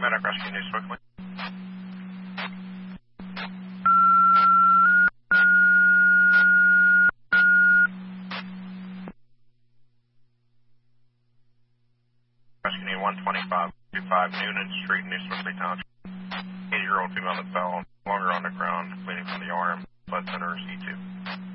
Medic Rescue News Swiftly. Rescue Need 125, 25 Noonan Street, New Swiftly Township. 80-year-old female that fell, longer on the ground, bleeding from the arm, blood center C2.